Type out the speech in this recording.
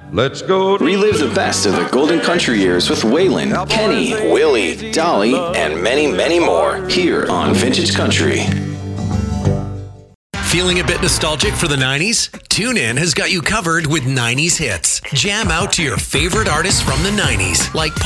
Let's go. Relive the best of the Golden Country years with Waylon, Kenny, Willie, Dolly, and many, many more here on Vintage Country. Feeling a bit nostalgic for the 90s? TuneIn has got you covered with 90s hits. Jam out to your favorite artists from the 90s, like